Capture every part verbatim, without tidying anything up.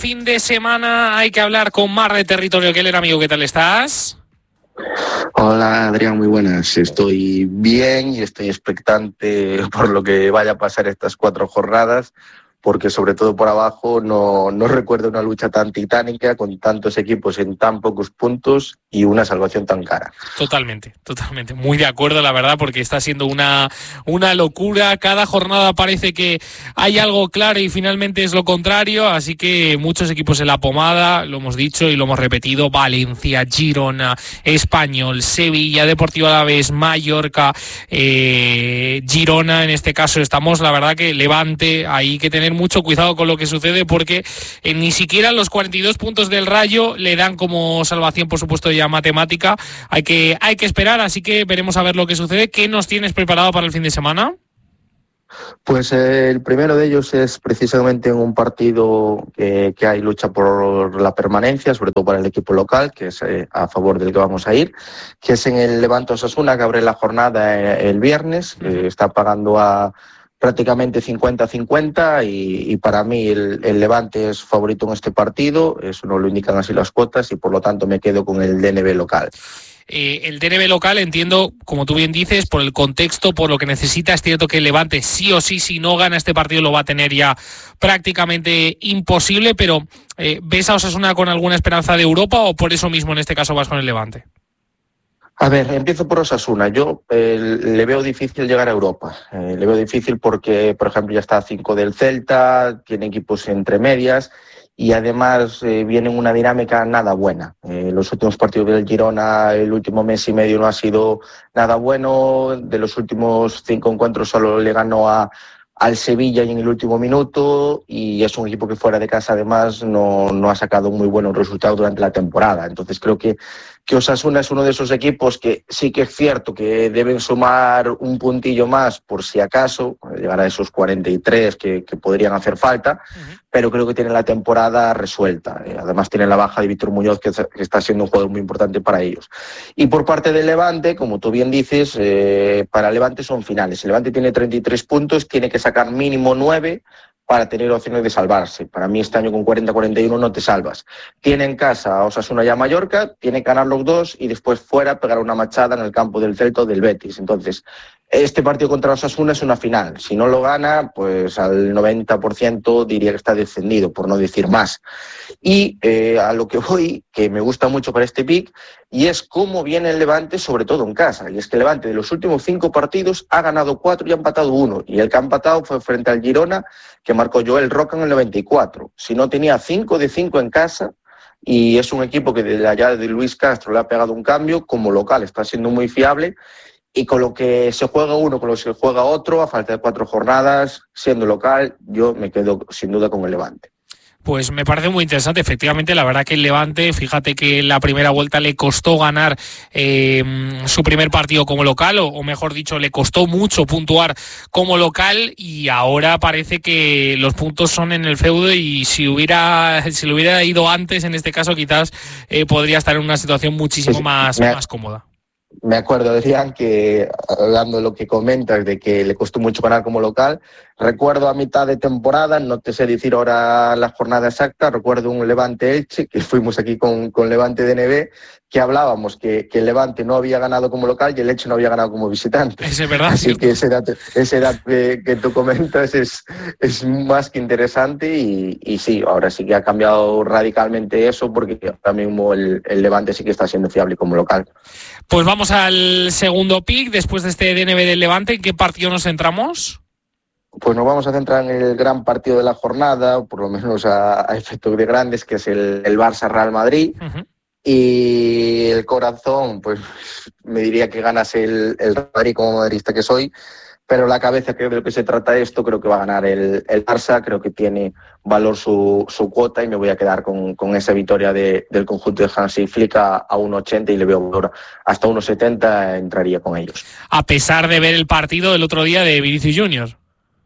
fin de semana hay que hablar con Mar de Territorio. Keller, amigo, ¿qué tal estás? Hola Adrián, muy buenas. Estoy bien y estoy expectante por lo que vaya a pasar estas cuatro jornadas, porque sobre todo por abajo no, no recuerdo una lucha tan titánica con tantos equipos en tan pocos puntos y una salvación tan cara. Totalmente, totalmente. Muy de acuerdo, la verdad, porque está siendo una, una locura. Cada jornada parece que hay algo claro y finalmente es lo contrario, así que muchos equipos en la pomada, lo hemos dicho y lo hemos repetido: Valencia, Girona, Español, Sevilla, Deportivo Alavés, Mallorca, eh, Girona, en este caso estamos, la verdad que Levante, hay que tener mucho cuidado con lo que sucede, porque eh, ni siquiera los cuarenta y dos puntos del Rayo le dan como salvación, por supuesto, ya matemática. Hay que, hay que esperar, así que veremos a ver lo que sucede. ¿Qué nos tienes preparado para el fin de semana? Pues eh, el primero de ellos es precisamente en un partido que, que hay lucha por la permanencia, sobre todo para el equipo local, que es eh, a favor del que vamos a ir, que es en el Levante Osasuna, que abre la jornada eh, el viernes, que está pagando a prácticamente cincuenta cincuenta y, y para mí el, el Levante es favorito en este partido, eso no lo indican así las cuotas y por lo tanto me quedo con el D N B local. Eh, el D N B local, entiendo, como tú bien dices, por el contexto, por lo que necesita. Es cierto que el Levante sí o sí, si no gana este partido, lo va a tener ya prácticamente imposible, pero eh, ¿ves a Osasuna con alguna esperanza de Europa o por eso mismo en este caso vas con el Levante? A ver, empiezo por Osasuna. Yo eh, le veo difícil llegar a Europa. Eh, le veo difícil porque, por ejemplo, ya está a cinco del Celta, tiene equipos entre medias y además eh, viene en una dinámica nada buena. Eh, los últimos partidos del Girona, el último mes y medio no ha sido nada bueno. De los últimos cinco encuentros solo le ganó a al Sevilla y en el último minuto, y es un equipo que fuera de casa además no, no ha sacado muy buenos resultados durante la temporada. Entonces creo que, que Osasuna es uno de esos equipos que sí que es cierto que deben sumar un puntillo más por si acaso, llegar a esos cuarenta y tres que, que podrían hacer falta, uh-huh. pero creo que tienen la temporada resuelta. Además tienen la baja de Víctor Muñoz, que, que está siendo un jugador muy importante para ellos. Y por parte del Levante, como tú bien dices, eh, para Levante son finales. El Levante tiene treinta y tres puntos, tiene que sacar mínimo nueve para tener opciones de salvarse. Para mí este año con cuarenta cuarenta y uno no te salvas. Tiene en casa a Osasuna y a Mallorca, tiene que ganar los dos y después fuera pegar una machada en el campo del Celta o del Betis. Entonces, este partido contra Osasuna es una final. Si no lo gana, pues al noventa por ciento diría que está descendido, por no decir más. Y eh, a lo que voy, que me gusta mucho para este pick, y es cómo viene el Levante, sobre todo en casa. Y es que el Levante de los últimos cinco partidos ha ganado cuatro y ha empatado uno. Y el que ha empatado fue frente al Girona, que marcó Joel Roca en el noventa y cuatro. Si no, tenía cinco de cinco en casa, y es un equipo que desde allá de Luis Castro le ha pegado un cambio. Como local está siendo muy fiable, y con lo que se juega uno, con lo que se juega otro, a falta de cuatro jornadas, siendo local, yo me quedo sin duda con el Levante. Pues me parece muy interesante, efectivamente. La verdad que el Levante, fíjate que en la primera vuelta le costó ganar eh, su primer partido como local, o, o mejor dicho, le costó mucho puntuar como local, y ahora parece que los puntos son en el feudo, y si hubiera si le hubiera ido antes, en este caso quizás eh, podría estar en una situación muchísimo pues, más, me... más cómoda. Me acuerdo, Adrián, que hablando de lo que comentas, de que le costó mucho ganar como local, recuerdo a mitad de temporada, no te sé decir ahora la jornada exacta, recuerdo un Levante-Elche, que fuimos aquí con, con Levante D N B, que hablábamos que, que el Levante no había ganado como local y el Elche no había ganado como visitante. Es verdad. Así ¿cierto? que ese dato, ese dato que, que tú comentas es, es más que interesante, y, y sí, ahora sí que ha cambiado radicalmente eso, porque ahora mismo el, el Levante sí que está siendo fiable como local. Pues vamos al segundo pick, después de este D N B del Levante. ¿En qué partido nos centramos? Pues nos vamos a centrar en el gran partido de la jornada, por lo menos a, a efectos de grandes, que es el, el Barça-Real Madrid. Uh-huh. Y el corazón, pues me diría que ganas el, el Madrid como madridista que soy, pero la cabeza, que de lo que se trata esto, creo que va a ganar el, el Barça. Creo que tiene valor su, su cuota, y me voy a quedar con, con esa victoria de, del conjunto de Hansi Flick a, a uno ochenta, y le veo valor hasta uno setenta, entraría con ellos. A pesar de ver el partido del otro día de Vinicius Junior.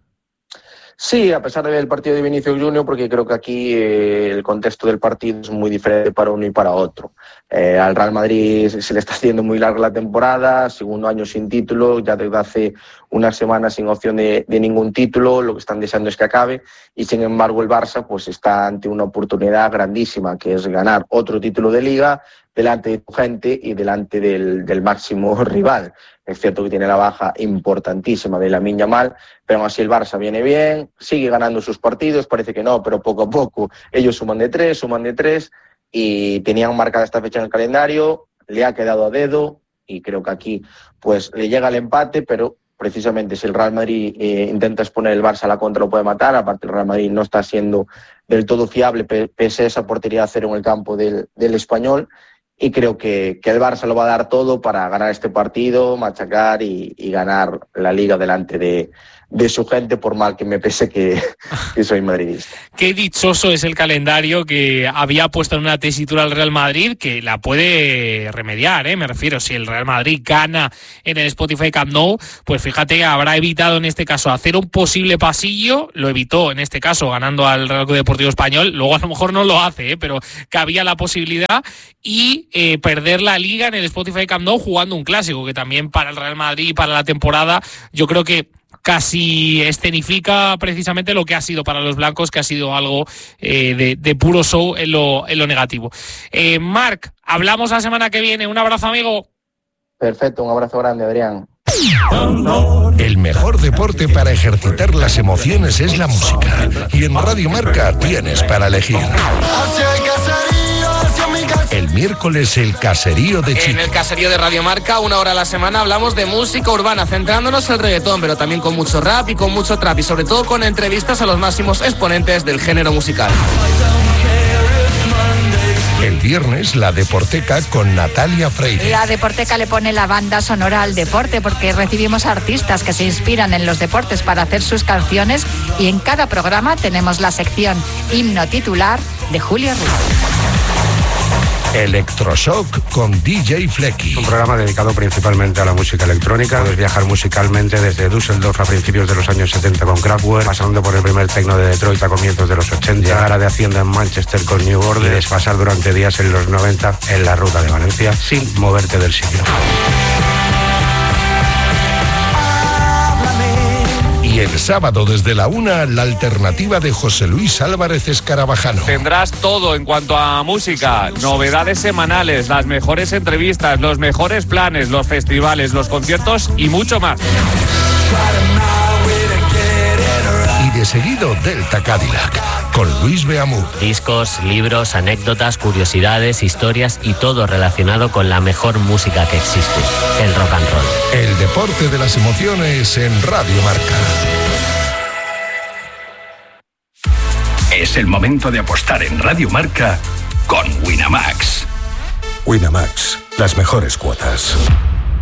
Sí, a pesar de ver el partido de Vinicius Junior, porque creo que aquí eh, el contexto del partido es muy diferente para uno y para otro. Eh, al Real Madrid se le está haciendo muy larga la temporada, segundo año sin título, ya desde hace una semana sin opción de, de ningún título, lo que están deseando es que acabe, y sin embargo el Barça pues está ante una oportunidad grandísima, que es ganar otro título de Liga delante de tu gente y delante del, del máximo rival. Es cierto que tiene la baja importantísima de Lamine Yamal, pero aún así el Barça viene bien, sigue ganando sus partidos, parece que no, pero poco a poco ellos suman de tres, suman de tres, y tenían marcada esta fecha en el calendario, le ha quedado a dedo, y creo que aquí pues le llega el empate, pero precisamente si el Real Madrid eh, intenta exponer el Barça a la contra, lo puede matar. Aparte el Real Madrid no está siendo del todo fiable pese a esa portería a cero en el campo del, del Español, y creo que, que el Barça lo va a dar todo para ganar este partido, machacar y, y ganar la Liga delante de, de su gente, por mal que me pese que, que soy madridista. Qué dichoso es el calendario que había puesto en una tesitura al Real Madrid, que la puede remediar, ¿eh? Me refiero, si el Real Madrid gana en el Spotify Camp Nou, pues fíjate, habrá evitado en este caso hacer un posible pasillo, lo evitó en este caso ganando al Real Club Deportivo Español, luego a lo mejor no lo hace, ¿eh? Pero que había la posibilidad, y eh, perder la Liga en el Spotify Camp Nou jugando un clásico, que también para el Real Madrid y para la temporada yo creo que casi escenifica precisamente lo que ha sido para los blancos, que ha sido algo eh, de, de puro show en lo, en lo negativo. Eh, Marc, hablamos la semana que viene. Un abrazo, amigo. Perfecto, un abrazo grande, Adrián. El mejor deporte para ejercitar las emociones es la música, y en Radio Marca tienes para elegir. El miércoles el caserío de Chico. En el caserío de Radio Marca, una hora a la semana, hablamos de música urbana, centrándonos en el reggaetón, pero también con mucho rap y con mucho trap, y sobre todo con entrevistas a los máximos exponentes del género musical. El viernes la Deporteca con Natalia Freire. La Deporteca le pone la banda sonora al deporte, porque recibimos artistas que se inspiran en los deportes para hacer sus canciones, y en cada programa tenemos la sección himno titular de Julio Ruiz. Electroshock con D J Flecky. Un programa dedicado principalmente a la música electrónica. Puedes viajar musicalmente desde Düsseldorf a principios de los años setenta con Kraftwerk, pasando por el primer techno de Detroit a comienzos de los ochenta, llegar a de Hacienda en Manchester con New Order, y desfasar durante días en los noventa en la ruta de Valencia sin moverte del sitio. Y el sábado desde la una, la alternativa de José Luis Álvarez Escarabajano. Tendrás todo en cuanto a música, novedades semanales, las mejores entrevistas, los mejores planes, los festivales, los conciertos y mucho más. Y de seguido Delta Cadillac con Luis Beamú. Discos, libros, anécdotas, curiosidades, historias y todo relacionado con la mejor música que existe, el rock and roll. El deporte de las emociones en Radio Marca. Es el momento de apostar en Radio Marca con Winamax. Winamax, las mejores cuotas.